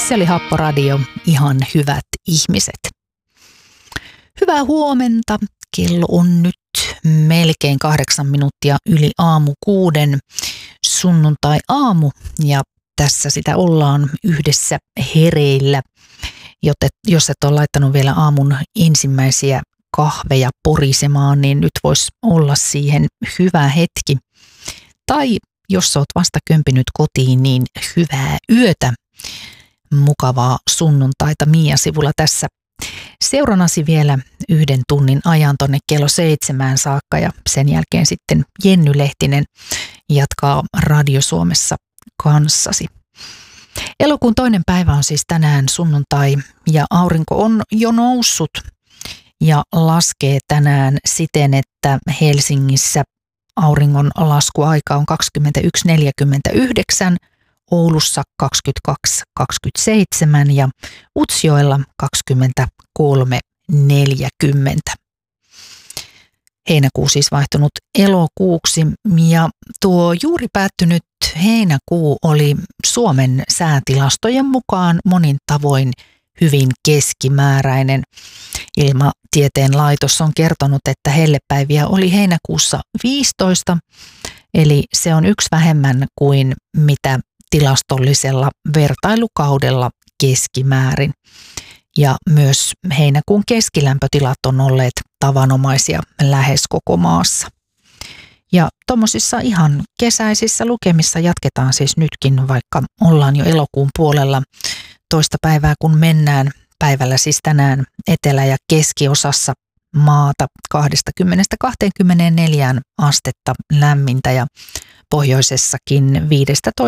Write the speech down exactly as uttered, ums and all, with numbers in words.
Se oli Happoradio, ihan hyvät ihmiset. Hyvää huomenta. Kello on nyt melkein kahdeksan minuuttia yli aamu kuuden, sunnuntai-aamu, ja tässä sitä ollaan yhdessä hereillä. Joten jos et ole laittanut vielä aamun ensimmäisiä kahveja porisemaan, niin nyt voisi olla siihen hyvä hetki. Tai jos olet vasta kömpinyt kotiin, niin hyvää yötä. Mukavaa sunnuntaita Mia-sivulla tässä seurannasi vielä yhden tunnin ajan tonne kello seitsemään saakka, ja sen jälkeen sitten Jenny Lehtinen jatkaa Radio Suomessa kanssasi. Elokuun toinen päivä on siis tänään sunnuntai, ja aurinko on jo noussut ja laskee tänään siten, että Helsingissä auringon laskuaika on kaksikymmentäyksi neljäkymmentäyhdeksän, Oulussa kaksikymmentäkaksi kaksikymmentäseitsemän ja Utsjoella kaksikymmentäkolme neljäkymmentä. Heinäkuu siis vaihtunut elokuuksi, ja tuo juuri päättynyt heinäkuu oli Suomen säätilastojen mukaan monin tavoin hyvin keskimääräinen. Ilmatieteen laitos on kertonut, että hellepäiviä oli heinäkuussa viisitoista, eli se on yksi vähemmän kuin mitä tilastollisella vertailukaudella keskimäärin. Ja myös heinäkuun keskilämpötilat on olleet tavanomaisia lähes koko maassa. Ja tuommoisissa ihan kesäisissä lukemissa jatketaan siis nytkin, vaikka ollaan jo elokuun puolella toista päivää, kun mennään päivällä siis tänään etelä- ja keskiosassa maata kaksikymmentä kaksikymmentäneljä astetta lämmintä ja pohjoisessakin viisitoista